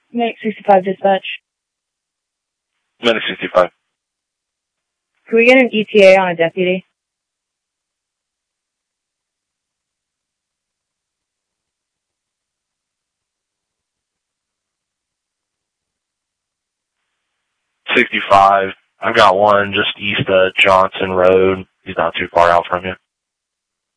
Medic 65 dispatch. Medic 65. Can we get an ETA on a deputy? I've got one just east of Johnson Road. He's not too far out from you.